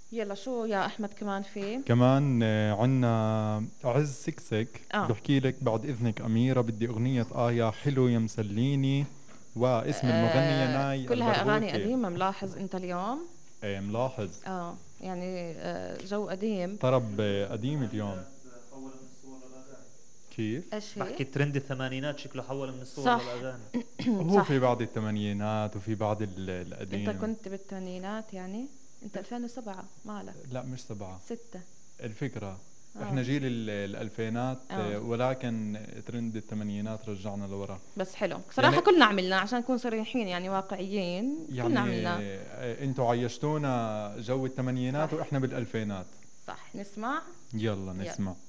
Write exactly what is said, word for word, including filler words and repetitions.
يلا شو يا احمد كمان في؟ كمان آه، عنا عز سكسك اه بحكي لك بعد إذنك أميرة بدي أغنية آه يا حلو يا مسليني، واسم المغنية آه، ناي كلها اغاني البرغوثي. قديمة، ملاحظ انت اليوم؟ إيه ملاحظ. اه يعني آه جو قديم. طرب آه، قديم اليوم. كيف؟ ايش هي؟ بحكي ترند الثمانينات شكله حول من الصور صح. للاغاني. هو في صح. بعض الثمانينات وفي بعض ال- انت القديم. كنت بالثمانينات يعني؟ انت ألفين وسبعة مالك؟ لا مش سبعة. ستة. الفكرة اه احنا جيل ال- الألفينات اه آه، ولكن ترند الثمانينات رجعنا لورا. بس حلو صراحة، يعني كلنا عملنا عشان نكون صريحين يعني واقعيين، كلنا يعني عملنا. آه، انتوا عيشتونا جو الثمانينات صح. واحنا بالألفينات. صح نسمع. يلا يلا. نسمع.